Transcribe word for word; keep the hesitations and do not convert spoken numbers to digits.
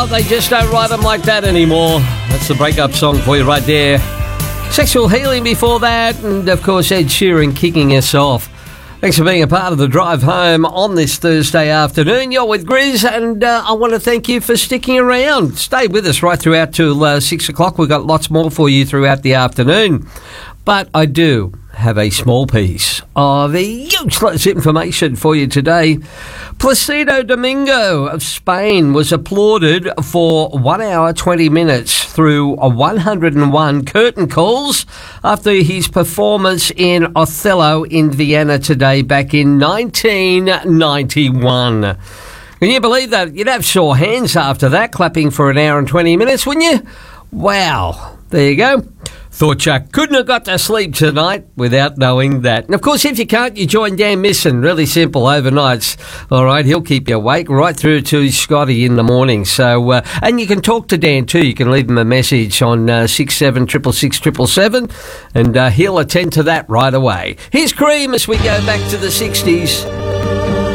They just don't write them like that anymore. That's the breakup song for you right there. Sexual Healing before that, and of course Ed Sheeran kicking us off. Thanks for being a part of the drive home on this Thursday afternoon. You're with Grizz, and uh, I want to thank you for sticking around. Stay with us right throughout till uh, six o'clock. We've got lots more for you throughout the afternoon. But I do have a small piece of useless information for you today. Placido Domingo of Spain was applauded for one hour, twenty minutes through a one hundred and one curtain calls after his performance in Othello in Vienna today back in nineteen ninety-one. Can you believe that? You'd have sore hands after that, clapping for an hour and twenty minutes, wouldn't you? Wow. There you go. Thought you couldn't have got to sleep tonight without knowing that. And, of course, if you can't, you join Dan Misson. Really simple, overnights. All right, he'll keep you awake right through to Scotty in the morning. So, uh, and you can talk to Dan, too. You can leave him a message on uh, six seven six six six seven seven, and uh, he'll attend to that right away. Here's Cream as we go back to the sixties.